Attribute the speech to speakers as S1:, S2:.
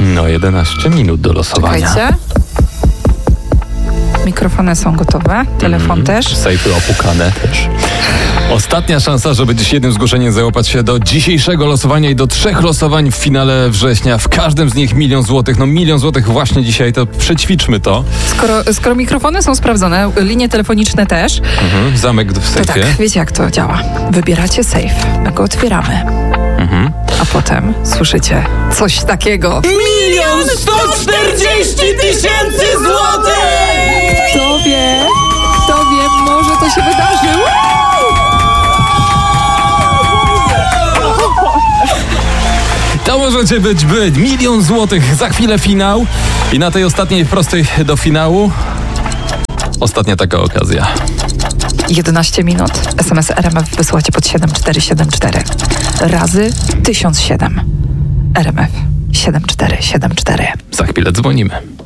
S1: No 11 minut do losowania.
S2: Czekajcie. Mikrofony są gotowe, telefon też.
S1: Sejfy opukane też. Ostatnia szansa, żeby dziś jednym zgłoszeniem załapać się do dzisiejszego losowania i do 3 losowań w finale września. W każdym z nich 1 000 000 złotych. No 1 000 000 złotych właśnie dzisiaj, to przećwiczmy to.
S2: Skoro mikrofony są sprawdzone, linie telefoniczne też,
S1: Zamek w
S2: to
S1: sejfie.
S2: tak, wiecie jak to działa. Wybieracie sejf, my go otwieramy. A potem słyszycie coś takiego.
S3: 1 140 000 złotych!
S2: Kto wie, może to się wydarzy.
S1: To możecie być 1 000 000 złotych. Za chwilę finał. I na tej ostatniej prostej do finału ostatnia taka okazja.
S2: 11 minut. SMS RMF wysyłacie pod 7474. Razy 1007. RMF 7474.
S1: Za chwilę dzwonimy.